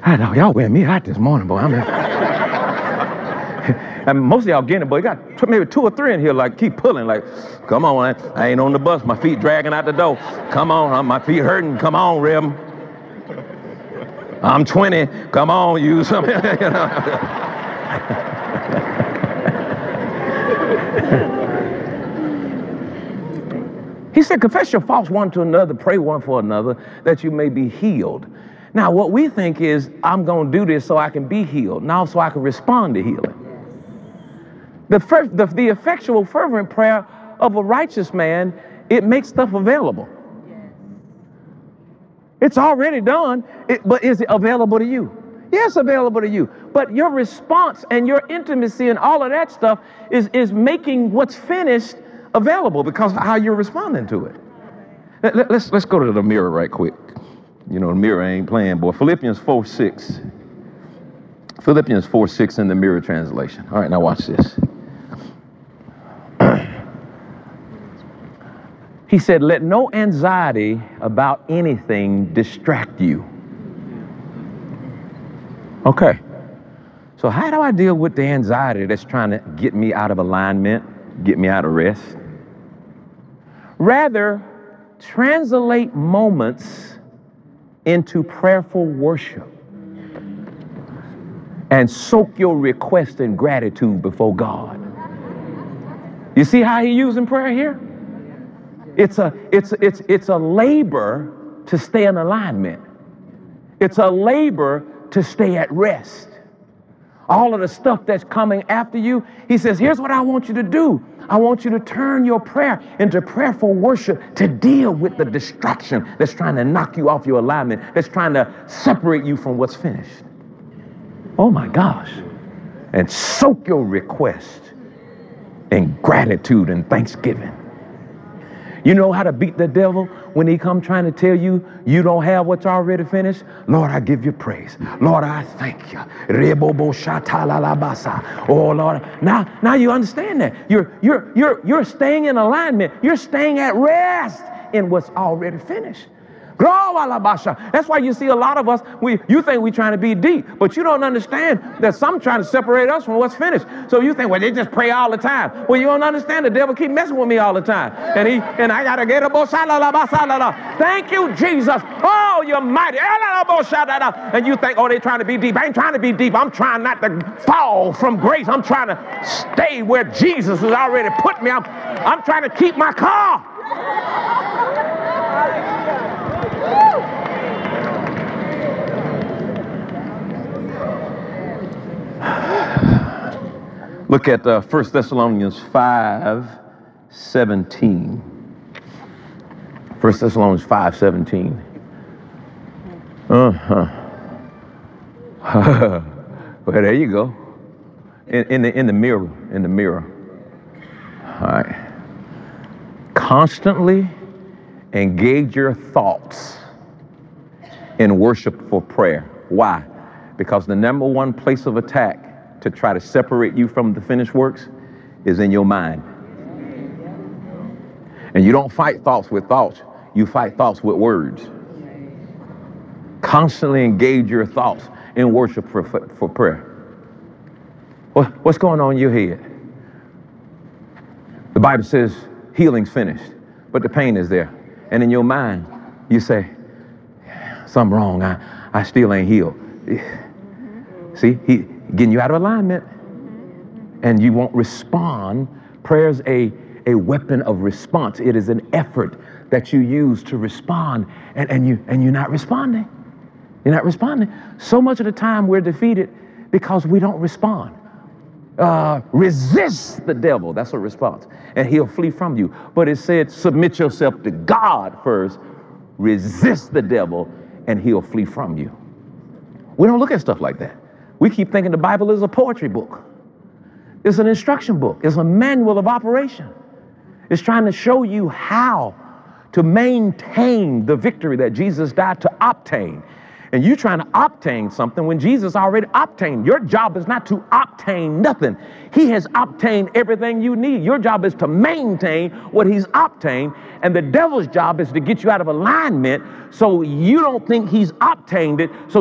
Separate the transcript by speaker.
Speaker 1: I know y'all wearing me out this morning, boy. And most of y'all getting it, but you got maybe 2 or 3 in here, like, keep pulling, like, come on, I ain't on the bus, my feet dragging out the door. Come on, my feet hurting, come on, Reb. I'm 20, come on, use something. You know? He said, confess your faults one to another, pray one for another, that you may be healed. Now, what we think is, I'm going to do this so I can be healed, now so I can respond to healing. The effectual, fervent prayer of a righteous man, it makes stuff available. It's already done, but is it available to you? Yes, available to you. But your response and your intimacy and all of that stuff is making what's finished available because of how you're responding to it. Let's go to the mirror right quick. You know, the mirror ain't playing, boy. Philippians 4:6. Philippians 4:6 in the Mirror translation. All right, now watch this. He said, let no anxiety about anything distract you. Okay. So how do I deal with the anxiety that's trying to get me out of alignment, get me out of rest? Rather, translate moments into prayerful worship and soak your request in gratitude before God. You see how he's using prayer here? It's a labor to stay in alignment. It's a labor to stay at rest. All of the stuff that's coming after you, he says, here's what I want you to do. I want you to turn your prayer into prayerful worship to deal with the distraction that's trying to knock you off your alignment, that's trying to separate you from what's finished. Oh my gosh. And soak your request in gratitude and thanksgiving. You know how to beat the devil when he come trying to tell you you don't have what's already finished? Lord, I give you praise. Lord, I thank you. Oh Lord, now you understand that. You're staying in alignment. You're staying at rest in what's already finished. That's why you see a lot of us, you think we're trying to be deep, but you don't understand that some trying to separate us from what's finished. So you think, well, they just pray all the time. Well, you don't understand. The devil keep messing with me all the time. And I got to get a thank you, Jesus. Oh, you're mighty. And you think, oh, they're trying to be deep. I ain't trying to be deep. I'm trying not to fall from grace. I'm trying to stay where Jesus has already put me. I'm trying to keep my car. Look at 1 Thessalonians 5:17. 1 Thessalonians 5:17. Well, there you go. In the mirror. All right. Constantly engage your thoughts in worshipful prayer. Why? Because the number one place of attack to try to separate you from the finished works is in your mind. And you don't fight thoughts with thoughts. You fight thoughts with words. Constantly engage your thoughts in worship for prayer. What's going on in your head? The Bible says healing's finished, but the pain is there. And in your mind, you say, something wrong. I still ain't healed. See, he getting you out of alignment, and you won't respond. Prayer's a weapon of response. It is an effort that you use to respond, and you're not responding. You're not responding. So much of the time we're defeated because we don't respond. Resist the devil. That's a response, and he'll flee from you. But it said, submit yourself to God first. Resist the devil, and he'll flee from you. We don't look at stuff like that. We keep thinking the Bible is a poetry book. It's an instruction book. It's a manual of operation. It's trying to show you how to maintain the victory that Jesus died to obtain. And you trying to obtain something when Jesus already obtained. Your job is not to obtain nothing. He has obtained everything you need. Your job is to maintain what he's obtained. And the devil's job is to get you out of alignment so you don't think he's obtained it. So